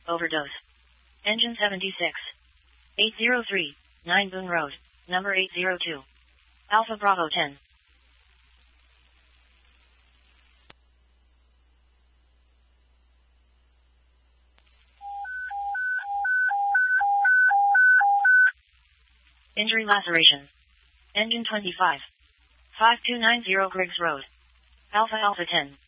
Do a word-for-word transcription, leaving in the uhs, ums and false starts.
overdose. Engine seventy-six. eight zero three, nine Boone Road, number eight zero two. Alpha Bravo ten. Injury laceration. Engine twenty-five. five two nine zero Griggs Road. Alpha Alpha ten.